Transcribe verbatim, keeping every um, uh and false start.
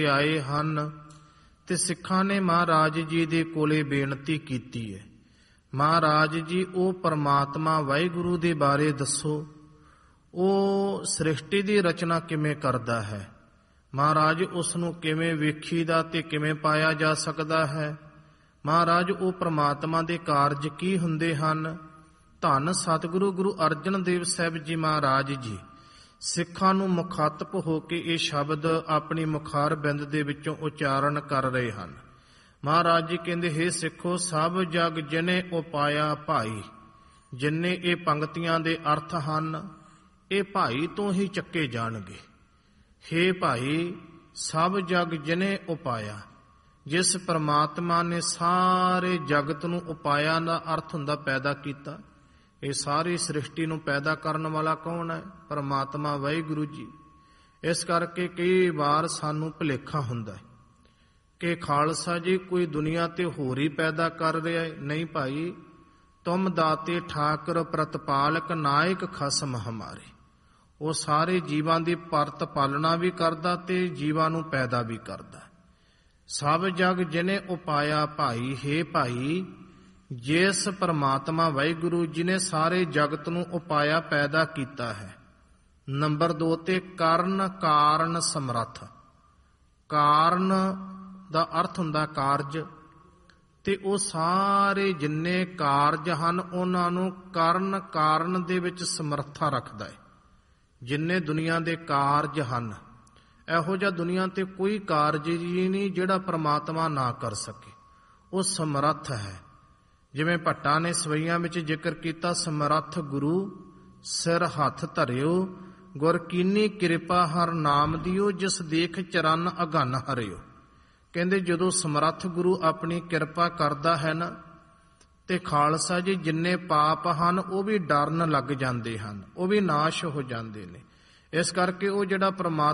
ਆਏ ਹਨ ਤੇ ਸਿੱਖਾਂ ਨੇ ਮਹਾਰਾਜ ਜੀ ਦੇ ਕੋਲੇ ਬੇਨਤੀ ਕੀਤੀ ਹੈ, ਮਹਾਰਾਜ ਜੀ ਉਹ ਪਰਮਾਤਮਾ ਵਾਹਿਗੁਰੂ ਦੇ ਬਾਰੇ ਦੱਸੋ, ਉਹ ਸ੍ਰਿਸ਼ਟੀ ਦੀ ਰਚਨਾ ਕਿਵੇਂ ਕਰਦਾ ਹੈ, ਮਹਾਰਾਜ ਉਸ ਨੂੰ ਕਿਵੇਂ ਵੇਖੀਦਾ ਤੇ ਕਿਵੇਂ ਪਾਇਆ ਜਾ ਸਕਦਾ ਹੈ, ਮਹਾਰਾਜ ਉਹ ਪਰਮਾਤਮਾ ਦੇ ਕਾਰਜ ਕੀ ਹੁੰਦੇ ਹਨ। ਧੰਨ ਸਤਿਗੁਰੂ ਗੁਰੂ ਅਰਜਨ ਦੇਵ ਸਾਹਿਬ ਜੀ ਮਹਾਰਾਜ ਜੀ ਸਿੱਖਾਂ ਨੂੰ ਮੁਖਾਤਬ ਹੋ ਕੇ ਇਹ ਸ਼ਬਦ ਆਪਣੀ ਮੁਖਾਰ ਬਿੰਦ ਦੇ ਵਿੱਚੋਂ ਉਚਾਰਨ ਕਰ ਰਹੇ ਹਨ। ਮਹਾਰਾਜ ਜੀ ਕਹਿੰਦੇ, ਹੇ ਸਿੱਖੋ, ਸਭ ਜਗ ਜਿਨੇ ਉਪਾਇਆ ਭਾਈ। ਜਿੰਨੇ ਇਹ ਪੰਕਤੀਆਂ ਦੇ ਅਰਥ ਹਨ ਇਹ ਭਾਈ ਤੋਂ ਹੀ ਚੱਕੇ ਜਾਣਗੇ। ਹੇ ਭਾਈ, ਸਭ ਜਗ ਜਿਨੇ ਉਪਾਇਆ, ਜਿਸ ਪਰਮਾਤਮਾ ਨੇ ਸਾਰੇ ਜਗਤ ਨੂੰ ਉਪਾਇਆ ਦਾ ਅਰਥ ਹੁੰਦਾ ਪੈਦਾ ਕੀਤਾ। ਇਹ ਸਾਰੀ ਸ੍ਰਿਸ਼ਟੀ ਨੂੰ ਪੈਦਾ ਕਰਨ ਵਾਲਾ ਕੌਣ ਹੈ? ਪਰਮਾਤਮਾ ਵਾਹਿਗੁਰੂ ਜੀ। ਇਸ ਕਰਕੇ ਕਈ ਵਾਰ ਸਾਨੂੰ ਭੁਲੇਖਾ ਹੁੰਦਾ ਹੈ ਕਿ ਖਾਲਸਾ ਜੀ ਕੋਈ ਦੁਨੀਆ ਤੇ ਹੋਰ ਹੀ ਪੈਦਾ ਕਰ ਰਿਹਾ ਹੈ। ਨਹੀਂ ਭਾਈ, ਤੁਮ ਦਾਤੇ ਠਾਕਰ ਪ੍ਰਤਪਾਲਕ ਨਾਇਕ ਖਸਮ ਹਮਾਰੇ। ਉਹ ਸਾਰੇ ਜੀਵਾਂ ਦੀ ਪਰਤ ਪਾਲਣਾ ਵੀ ਕਰਦਾ ਤੇ ਜੀਵਾਂ ਨੂੰ ਪੈਦਾ ਵੀ ਕਰਦਾ। ਸਭ ਜਗ ਜਿਨੇ ਉਪਾਇਆ ਭਾਈ। ਹੇ ਭਾਈ, ਜਿਸ ਪਰਮਾਤਮਾ ਵਾਹਿਗੁਰੂ ਜੀ ਨੇ ਸਾਰੇ ਜਗਤ ਨੂੰ ਉਪਾਇਆ ਪੈਦਾ ਕੀਤਾ ਹੈ। ਨੰਬਰ ਦੋ ਤੇ ਕਰਨ ਕਾਰਨ ਸਮਰੱਥ। ਕਾਰਨ ਦਾ ਅਰਥ ਹੁੰਦਾ ਕਾਰਜ, ਤੇ ਉਹ ਸਾਰੇ ਜਿੰਨੇ ਕਾਰਜ ਹਨ ਉਹਨਾਂ ਨੂੰ ਕਰਨ ਕਾਰਨ ਦੇ ਵਿੱਚ ਸਮਰੱਥਾ ਰੱਖਦਾ ਹੈ। ਜਿੰਨੇ ਦੁਨੀਆ ਦੇ ਕਾਰਜ ਹਨ, ਇਹੋ ਜਿਹਾ ਦੁਨੀਆ ਤੇ ਕੋਈ ਕਾਰਜ ਹੀ ਨਹੀਂ ਜਿਹੜਾ ਪਰਮਾਤਮਾ ਨਾ ਕਰ ਸਕੇ। ਉਹ ਸਮਰੱਥ ਹੈ। ਜਿਵੇਂ ਭੱਟਾ ਨੇ ਸਵਈਆਂ ਵਿੱਚ ਜ਼ਿਕਰ ਕੀਤਾ, ਸਮਰੱਥ ਗੁਰੂ ਸਿਰ ਹੱਥ ਧਰਿਓ, ਗੁਰ ਕੀਨੀ ਕਿਰਪਾ ਹਰ ਨਾਮ ਦਿਓ, ਜਿਸ ਦੇਖ ਚਰਨ ਅਗਨ ਹਰਿਓ। ਕਹਿੰਦੇ ਜਦੋਂ ਸਮਰੱਥ ਗੁਰੂ ਆਪਣੀ ਕਿਰਪਾ ਕਰਦਾ ਹੈ ਨਾ, ਤੇ ਖਾਲਸਾ ਜੀ ਜਿੰਨੇ ਪਾਪ ਹਨ ਉਹ ਵੀ ਡਰਨ ਲੱਗ ਜਾਂਦੇ ਹਨ, ਉਹ ਵੀ ਨਾਸ਼ ਹੋ ਜਾਂਦੇ ਨੇ। ਇਸ ਕਰਕੇ ਉਹ ਜਿਹੜਾ ਪਰਮਾਤਮਾ